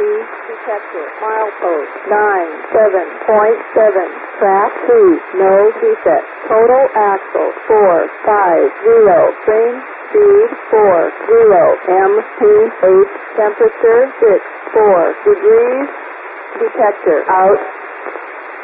detector. Milepost 97.7. Track 2. No defect. Total axle 450. Frame speed 40. MT8. Temperature 64 degrees. Detector out.